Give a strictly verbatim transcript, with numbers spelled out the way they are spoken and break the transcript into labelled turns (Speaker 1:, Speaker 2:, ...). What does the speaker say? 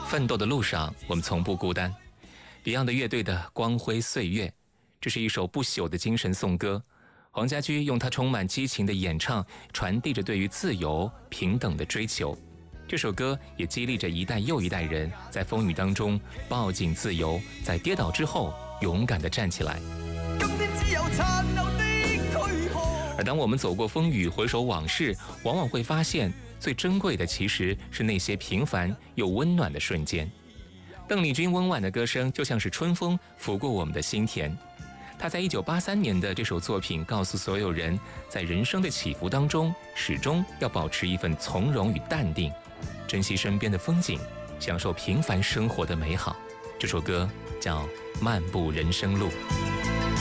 Speaker 1: 奋斗的路上，我们从不孤单。Beyond 乐队的《光辉岁月》，这是一首不朽的精神颂歌。黄家驹用他充满激情的演唱，传递着对于自由、平等的追求。这首歌也激励着一代又一代人，在风雨当中抱紧自由，在跌倒之后勇敢地站起来。而当我们走过风雨，回首往事，往往会发现，最珍贵的其实是那些平凡又温暖的瞬间。邓丽君温婉的歌声就像是春风拂过我们的心田。她在一九八三年的这首作品告诉所有人，在人生的起伏当中，始终要保持一份从容与淡定，珍惜身边的风景，享受平凡生活的美好。这首歌叫《漫步人生路》。